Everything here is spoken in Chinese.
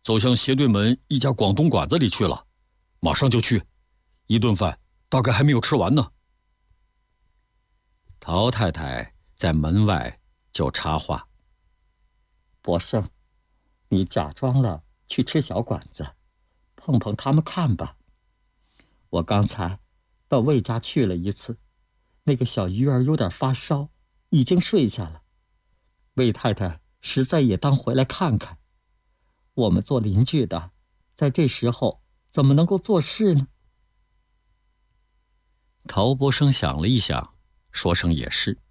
走向斜对门一家广东馆子里去了，马上就去，一顿饭大概还没有吃完呢。 陶太太在门外就插话：“ 博胜，你假装了去吃小馆子，碰碰他们看吧。我刚才到魏家去了一次，那个小鱼儿有点发烧，已经睡下了。魏太太实在也当回来看看。我们做邻居的，在这时候怎么能够做事呢？” 陶博生想了一想，说声也是。